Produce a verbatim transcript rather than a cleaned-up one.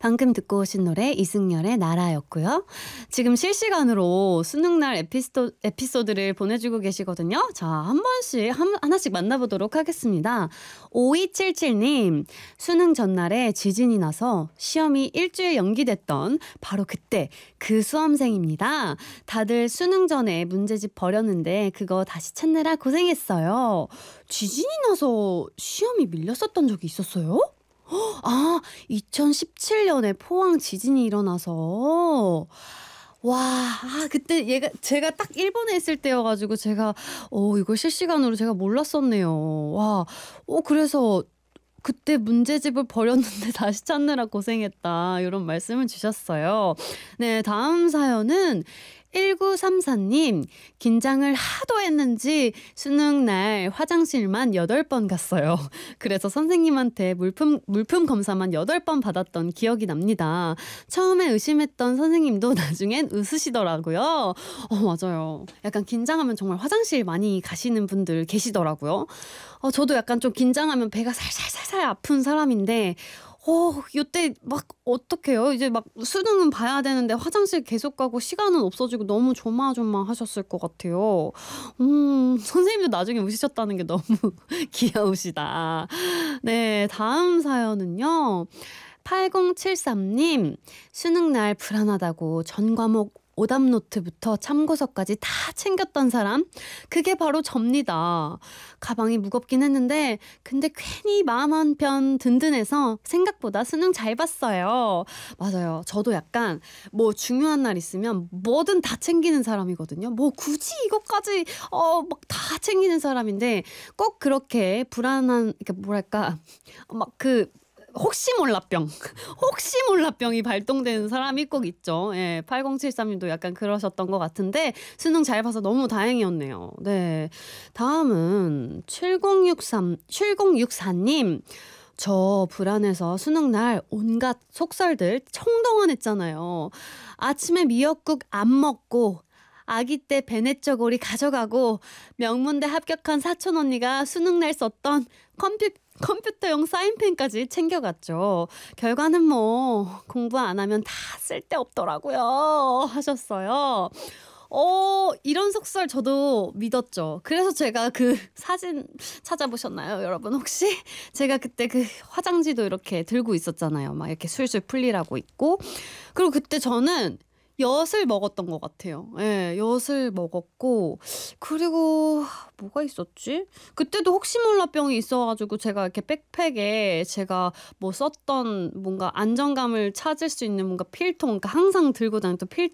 방금 듣고 오신 노래 이승열의 나라였고요. 지금 실시간으로 수능날 에피소, 에피소드를 보내주고 계시거든요. 자, 한 번씩 한, 하나씩 만나보도록 하겠습니다. 오이칠칠 님, 수능 전날에 지진이 나서 시험이 일주일 연기됐던 바로 그때 그 수험생입니다. 다들 수능 전에 문제집 버렸는데 그거 다시 찾느라 고생했어요. 지진이 나서 시험이 밀렸었던 적이 있었어요? 아, 이천십칠 년에 포항 지진이 일어나서 와, 아, 그때 얘가 제가 딱 일본에 있을 때여가지고 제가 어 이걸 실시간으로 제가 몰랐었네요. 와, 어 그래서 그때 문제집을 버렸는데 다시 찾느라 고생했다 이런 말씀을 주셨어요. 네, 다음 사연은 일구삼사 님, 긴장을 하도 했는지 수능날 화장실만 여덟 번 갔어요. 그래서 선생님한테 물품, 물품 검사만 여덟 번 받았던 기억이 납니다. 처음에 의심했던 선생님도 나중엔 웃으시더라고요. 어, 맞아요. 약간 긴장하면 정말 화장실 많이 가시는 분들 계시더라고요. 어, 저도 약간 좀 긴장하면 배가 살살살살 아픈 사람인데 어, 요때 막 어떡해요? 이제 막 수능은 봐야 되는데 화장실 계속 가고 시간은 없어지고 너무 조마조마하셨을 것 같아요. 음, 선생님도 나중에 우시셨다는 게 너무 귀여우시다. 네, 다음 사연은요. 팔공칠삼 님, 수능날 불안하다고 전 과목 오답 노트부터 참고서까지 다 챙겼던 사람? 그게 바로 접니다. 가방이 무겁긴 했는데 근데 괜히 마음 한편 든든해서 생각보다 수능 잘 봤어요. 맞아요. 저도 약간 뭐 중요한 날 있으면 뭐든 다 챙기는 사람이거든요. 뭐 굳이 이것까지 어 막 다 챙기는 사람인데 꼭 그렇게 불안한, 그러니까 뭐랄까 막 그 혹시 몰라병 혹시 몰라병이 발동되는 사람이 꼭 있죠. 예, 팔공칠삼 님도 약간 그러셨던 것 같은데 수능 잘 봐서 너무 다행이었네요. 네, 다음은 칠공육삼 칠공육사 님, 저 불안해서 수능날 온갖 속설들 총동원했잖아요. 아침에 미역국 안 먹고 아기 때 베네쩌고리 가져가고 명문대 합격한 사촌 언니가 수능날 썼던 컴퓨, 컴퓨터용 사인펜까지 챙겨갔죠. 결과는 뭐 공부 안 하면 다 쓸데없더라고요 하셨어요. 어, 이런 속설 저도 믿었죠. 그래서 제가 그 사진 찾아보셨나요, 여러분? 혹시 제가 그때 그 화장지도 이렇게 들고 있었잖아요. 막 이렇게 술술 풀리라고 있고. 그리고 그때 저는 엿을 먹었던 것 같아요. 예, 엿을 먹었고, 그리고 뭐가 있었지? 그때도 혹시 몰라 병이 있어가지고 제가 이렇게 백팩에 제가 뭐 썼던 뭔가 안정감을 찾을 수 있는 뭔가 필통, 그러니까 항상 들고 다녔던 필,